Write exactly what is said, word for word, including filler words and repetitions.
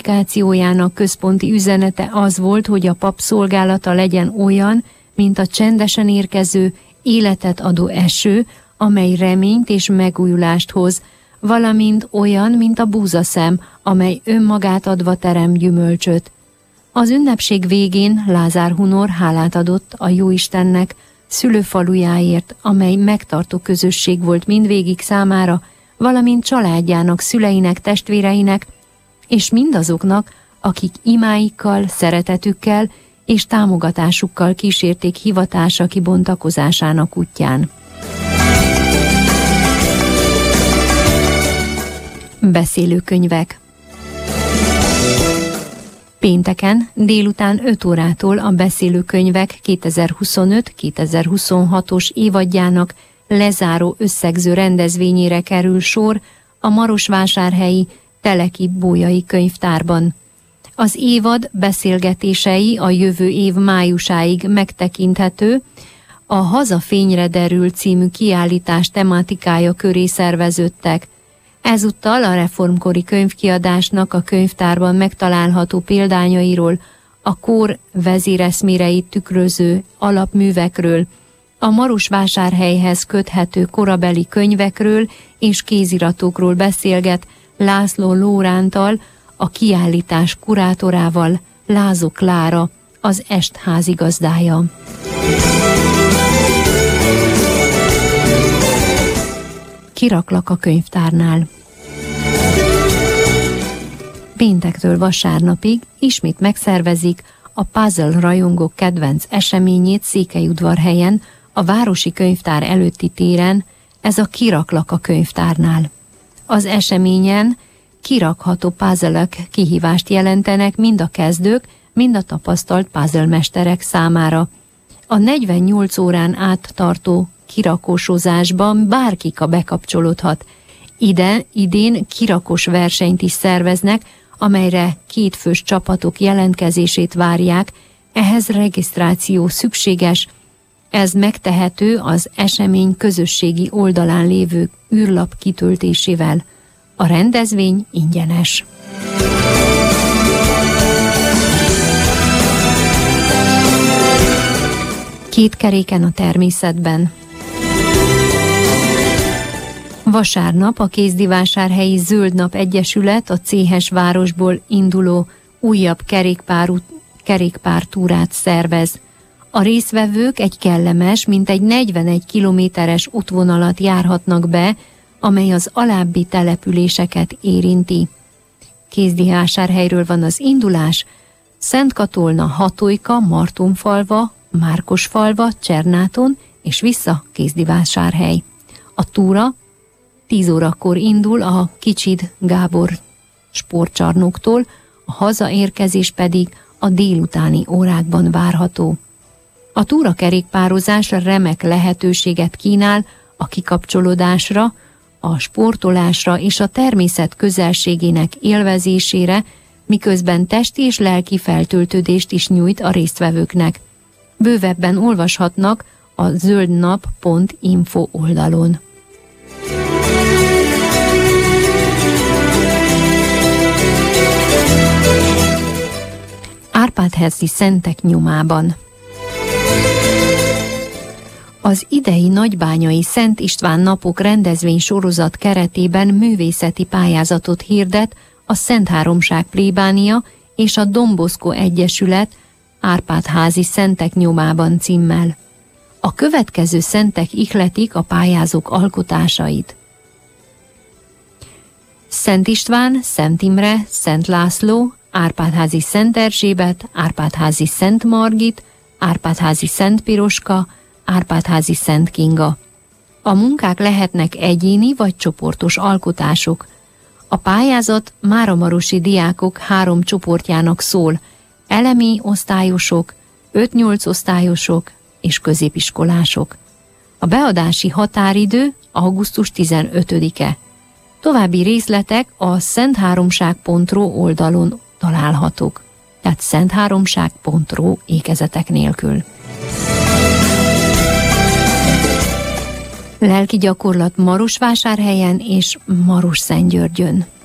kommunikációjának központi üzenete az volt, hogy a pap szolgálata legyen olyan, mint a csendesen érkező, életet adó eső, amely reményt és megújulást hoz, valamint olyan, mint a búzaszem, amely önmagát adva terem gyümölcsöt. Az ünnepség végén Lázár Hunor hálát adott a Jóistennek szülőfalujáért, amely megtartó közösség volt mindvégig számára, valamint családjának, szüleinek, testvéreinek, és mindazoknak, akik imáikkal, szeretetükkel és támogatásukkal kísérték hivatása kibontakozásának útján. Beszélőkönyvek. Pénteken délután öt órától a Beszélőkönyvek kétezer-huszonöt kétezer-huszonhatos évadjának lezáró összegző rendezvényére kerül sor a marosvásárhelyi Teleki Bolyai Könyvtárban. Az évad beszélgetései a jövő év májusáig megtekinthető, a Hazafényre derül című kiállítás tematikája köré szerveződtek. Ezúttal a reformkori könyvkiadásnak a könyvtárban megtalálható példányairól, a kor vezéreszméreit tükröző alapművekről, a Marosvásárhelyhez köthető korabeli könyvekről és kéziratokról beszélget László Lórántal, a kiállítás kurátorával, Lázó Klára, az est házigazdája. Kiraklak a könyvtárnál. Péntektől vasárnapig ismét megszervezik a puzzle rajongók kedvenc eseményét Székelyudvarhelyen, a Városi Könyvtár előtti téren, ez a Kiraklak a könyvtárnál. Az eseményen kirakható puzzle-ök kihívást jelentenek mind a kezdők, mind a tapasztalt puzzle-mesterek számára. A negyvennyolc órán át tartó kirakósozásban bárkika bekapcsolódhat. Ide idén kirakós versenyt is szerveznek, amelyre kétfős csapatok jelentkezését várják, ehhez regisztráció szükséges. Ez megtehető az esemény közösségi oldalán lévő űrlap kitöltésével. A rendezvény ingyenes. Két keréken a természetben. Vasárnap a Kézdivásárhelyi Zöld Nap Egyesület a Céhes városból induló újabb kerékpárút, kerékpártúrát szervez. A résztvevők egy kellemes, mintegy negyvenegy kilométeres útvonalat járhatnak be, amely az alábbi településeket érinti. Kézdivásárhelyről van az indulás: Szentkatolna, Hatólyka, Martonfalva, Márkosfalva, Csernáton és vissza Kézdivásárhely. A túra tíz órakor indul a Kicsid Gábor sportcsarnoktól, a hazaérkezés pedig a délutáni órákban várható. A túrakerékpározás remek lehetőséget kínál a kikapcsolódásra, a sportolásra és a természet közelségének élvezésére, miközben testi és lelki feltöltődést is nyújt a résztvevőknek. Bővebben olvashatnak a zöldnap pont info oldalon. Árpád-herzi szentek nyomában. Az idei nagybányai Szent István napok rendezvény sorozat keretében művészeti pályázatot hirdet a Szentháromság plébánia és a Don Bosco Egyesület Árpád-házi Szentek nyomában címmel. A következő szentek ihletik a pályázók alkotásait: Szent István, Szent Imre, Szent László, Árpád-házi Szent Erzsébet, Árpád-házi Szent Margit, Árpád-házi Szent Piroska, Árpád-házi Szent Kinga. A munkák lehetnek egyéni vagy csoportos alkotások. A pályázat máramarosi diákok három csoportjának szól: elemi osztályosok, öt-nyolc osztályosok és középiskolások. A beadási határidő augusztus tizenötödike. További részletek a szentháromság pont ro oldalon találhatók, tehát szentháromság pont ro ékezetek nélkül. Lelki gyakorlat Marosvásárhelyen és Marosszentgyörgyön.